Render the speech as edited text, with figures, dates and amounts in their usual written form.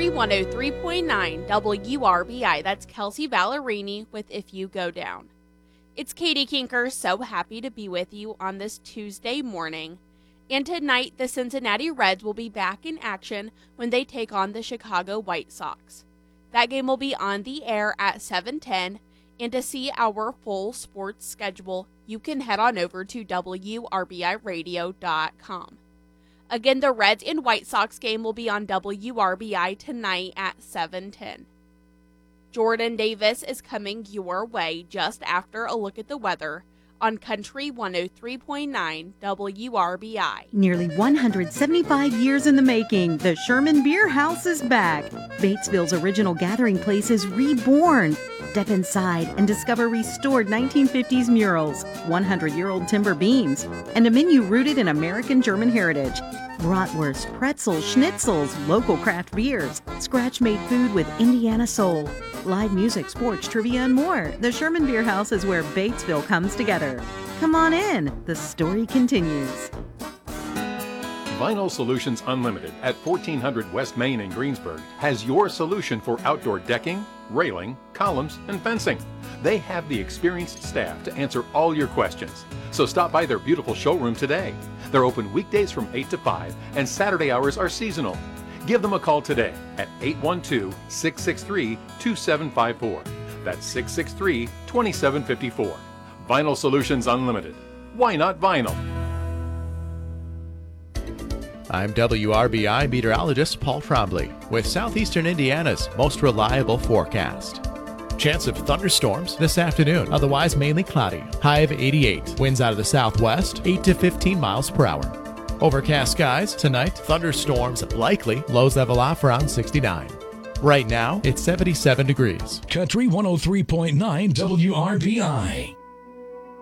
Country 103.9 WRBI. That's Kelsey Ballerini with If You Go Down. It's Katie Kinker, so happy to be with you on this Tuesday morning. And tonight, the Cincinnati Reds will be back in action when they take on the Chicago White Sox. That game will be on the air at 7:10, and to see our full sports schedule, you can head on over to WRBIRadio.com. Again, the Reds and White Sox game will be on WRBI tonight at 7:10. Jordan Davis is coming your way just after a look at the weather on Country 103.9 WRBI. Nearly 175 years in the making, the Sherman Beer House is back. Batesville's original gathering place is reborn. Step inside and discover restored 1950s murals, 100-year-old timber beams, and a menu rooted in American-German heritage. Bratwurst, pretzels, schnitzels, local craft beers, scratch-made food with Indiana soul, live music, sports, trivia, and more. The Sherman Beer House is where Batesville comes together. Come on in. The story continues. Vinyl Solutions Unlimited at 1400 West Main in Greensburg has your solution for outdoor decking, railing, columns, and fencing. They have the experienced staff to answer all your questions. So stop by their beautiful showroom today. They're open weekdays from 8 to 5, and Saturday hours are seasonal. Give them a call today at 812-663-2754. That's 663-2754. Vinyl Solutions Unlimited. Why not vinyl? I'm WRBI meteorologist Paul Trombley with Southeastern Indiana's most reliable forecast. Chance of thunderstorms this afternoon, otherwise mainly cloudy. High of 88. Winds out of the southwest, 8 to 15 miles per hour. Overcast skies tonight, thunderstorms likely, lows level off around 69. Right now, it's 77 degrees. Country 103.9 WRBI.